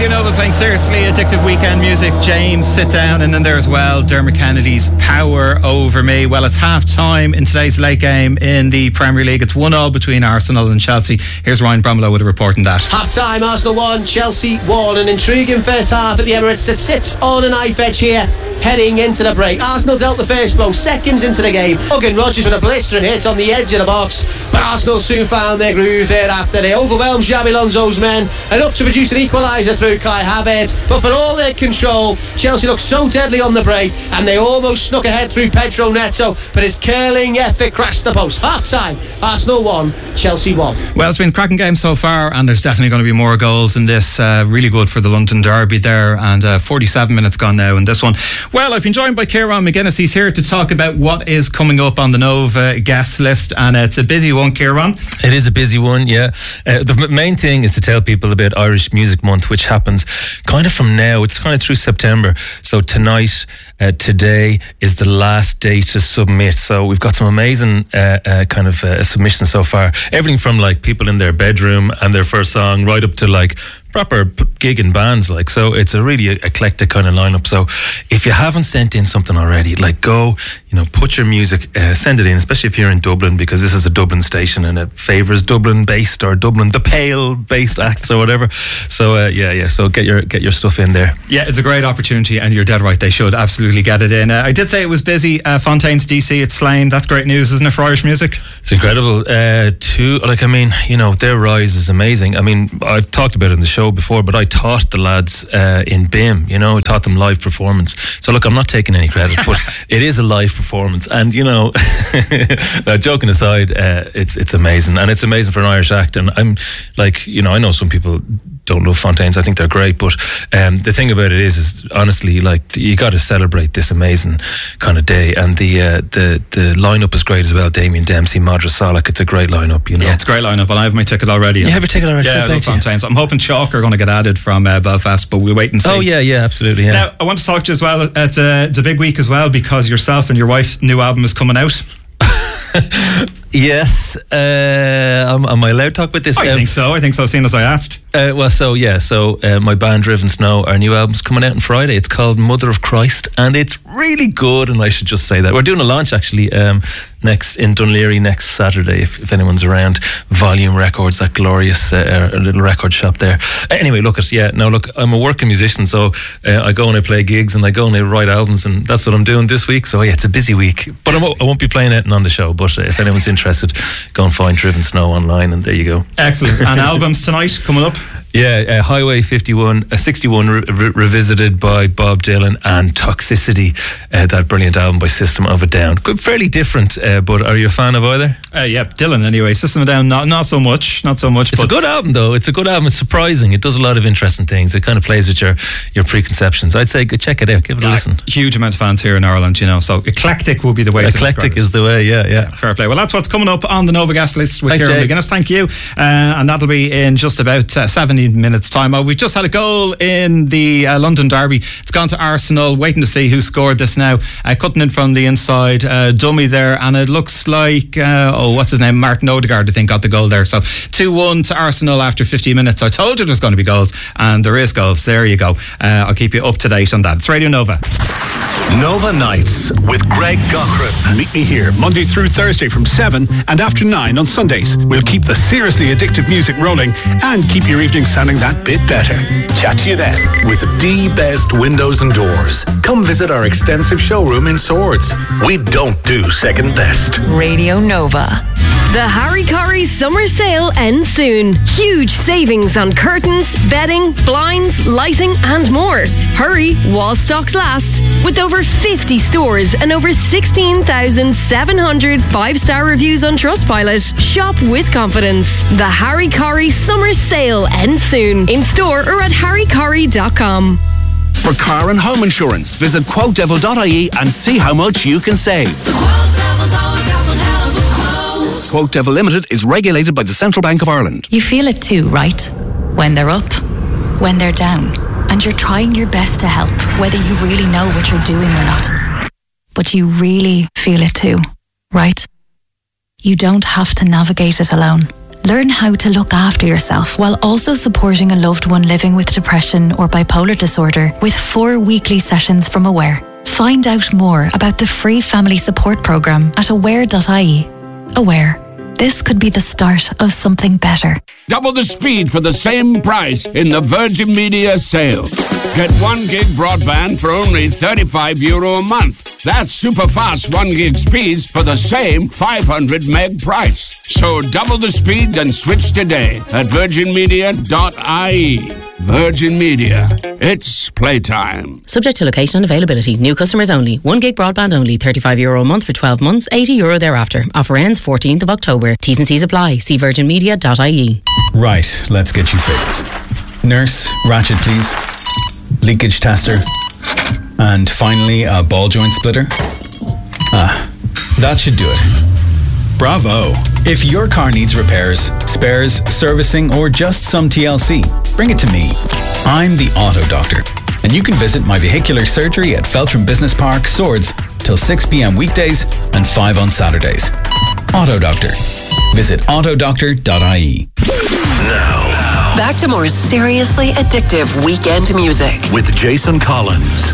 Radio Nova playing seriously addictive weekend music. James, Sit Down, and then there as well Dermot Kennedy's Power Over Me. Well, it's half time in today's late game in the Premier League. It's 1-1 between Arsenal and Chelsea. Here's Ryan Bromlow with a report on that. Half time, Arsenal 1, Chelsea 1. An intriguing first half at the Emirates that sits on a knife edge here heading into the break. Arsenal dealt the first blow seconds into the game. Morgan Rodgers with a blistering hit on the edge of the box, but Arsenal soon found their groove thereafter. They overwhelmed Xabi Alonso's men, enough to produce an equaliser through Kai Havertz, but for all their control, Chelsea looked so deadly on the break and they almost snuck ahead through Pedro Neto, but his curling effort crashed the post. Half time, Arsenal 1, Chelsea 1. Well, it's been a cracking game so far, and there's definitely going to be more goals in this. Really good for the London Derby there, and 47 minutes gone now in this one. Well, I've been joined by Kieran McGuinness. He's here to talk about what is coming up on the Nova guest list, and it's a busy one, Kieran. It is a busy one, yeah. The main thing is to tell people about Irish Music Month, which happens kind of from now. It's kind of through September. So tonight, today is the last day to submit. So we've got some amazing submissions so far. Everything from like people in their bedroom and their first song, right up to like proper gigging bands, like. So it's a really eclectic kind of lineup. So if you haven't sent in something already, like go, put your music, send it in, especially if you're in Dublin, because this is a Dublin station and it favours Dublin based or Dublin the Pale based acts or whatever. So so get your stuff in there. Yeah, it's a great opportunity, and you're dead right, they should absolutely get it in. I did say it was busy. Fontaine's DC, it's Slane. That's great news, isn't it, for Irish music? It's incredible. Their rise is amazing. I mean, I've talked about it in the show before, but I taught the lads in BIM, I taught them live performance. So look, I'm not taking any credit, but it is a live performance, and joking aside, it's amazing, and it's amazing for an Irish act. And I'm like, I know some people don't love Fontaines. I think they're great, but the thing about it is honestly, like, you got to celebrate this amazing kind of day, and the lineup is great as well. Damien Dempsey, Madra Salak, it's a great lineup. Yeah, it's a great lineup, and I have my ticket already. You have your ticket already? Yeah, I love Fontaines. I'm hoping Chalk are going to get added from Belfast, but we'll wait and see. Oh yeah, absolutely. Yeah. Now I want to talk to you as well. It's a big week as well, because yourself and your wife's new album is coming out. Yes. Am I allowed to talk about this? I think so, seeing as I asked. My band Driven Snow, our new album's coming out on Friday. It's called Mother of Christ, and it's really good, and I should just say that. We're doing a launch actually next in Dunleary next Saturday, if anyone's around. Volume Records, that glorious little record shop there. Anyway, I'm a working musician, so I go and I play gigs, and I go and I write albums, and that's what I'm doing this week. So it's a busy week, but I won't be playing anything on the show. But if anyone's interested, go and find Driven Snow online, and there you go. Excellent. And albums tonight coming up? Yeah, Highway 51, 61 revisited by Bob Dylan, and Toxicity, that brilliant album by System of a Down. Fairly different, but are you a fan of either? Yeah, Dylan anyway. System of a Down, not so much. It's a good album though. It's a good album. It's surprising. It does a lot of interesting things. It kind of plays with your preconceptions. I'd say check it out. Give it a listen. Huge amount of fans here in Ireland, so eclectic will be the way. Eclectic is the way. Yeah. Fair play. Well, that's what's coming up on the Nova Guest list with Kieran McGuinness. Thank you, and that'll be in just about 70 minutes time. We've just had a goal in the London Derby. It's gone to Arsenal. Waiting to see who scored this now. Cutting in from the inside, dummy there, and it looks like what's his name, Martin Odegaard, I think, got the goal there. So 2-1 to Arsenal after 15 minutes. I told you there's going to be goals, and there is goals. There you go. I'll keep you up to date on that. It's Radio Nova. Nova Nights with Greg Cochran. Meet me here Monday through Thursday from 7 and after 9 on Sundays. We'll keep the seriously addictive music rolling and keep your evening sounding that bit better. Chat to you then. With the best windows and doors. Come visit our extensive showroom in Swords. We don't do second best. Radio Nova. The Harry Corrie summer sale ends soon. Huge savings on curtains, bedding, blinds, lighting and more. Hurry while stocks last. With over 50 stores and over 16,700 5-star reviews on Trustpilot. Shop with confidence. The Harry Corrie summer sale ends soon. In store or at harrycorrie.com. For car and home insurance, visit QuoteDevil.ie and see how much you can save. Quote Devil Limited is regulated by the Central Bank of Ireland. You feel it too, right? When they're up, when they're down, and you're trying your best to help, whether you really know what you're doing or not. But you really feel it too, right? You don't have to navigate it alone. Learn how to look after yourself while also supporting a loved one living with depression or bipolar disorder with 4 weekly sessions from Aware. Find out more about the free family support programme at aware.ie. Aware. This could be the start of something better. Double the speed for the same price in the Virgin Media sale. Get 1 gig broadband for only €35 a month. That's super fast 1 gig speeds for the same 500 meg price. So double the speed and switch today at virginmedia.ie. Virgin Media. It's playtime. Subject to location and availability. New customers only. 1 gig broadband only. €35 a month for 12 months. €80 thereafter. Offer ends 14th of October. T's and C's apply. See virginmedia.ie. Right, let's get you fixed. Nurse, ratchet please. Leakage tester. And finally, a ball joint splitter. That should do it. Bravo! If your car needs repairs, spares, servicing, or just some TLC, bring it to me. I'm the Auto Doctor, and you can visit my vehicular surgery at Feltram Business Park, Swords, till 6 p.m. weekdays and 5 on Saturdays. Auto Doctor. Visit autodoctor.ie. Now, back to more seriously addictive weekend music with Jason Collins.